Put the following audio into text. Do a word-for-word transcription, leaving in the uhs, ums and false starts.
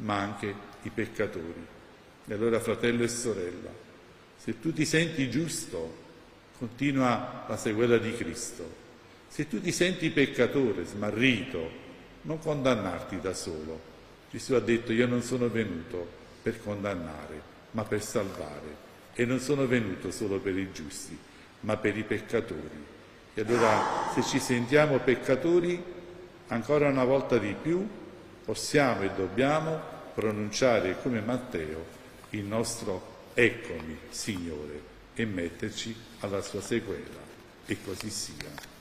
ma anche i peccatori. E allora, fratello e sorella, se tu ti senti giusto, continua la sequela di Cristo. Se tu ti senti peccatore, smarrito, non condannarti da solo. Gesù ha detto: io non sono venuto per condannare, ma per salvare. E non sono venuto solo per i giusti, ma per i peccatori. E allora, se ci sentiamo peccatori, ancora una volta di più possiamo e dobbiamo pronunciare come Matteo il nostro "Eccomi, Signore", e metterci alla sua sequela. E così sia.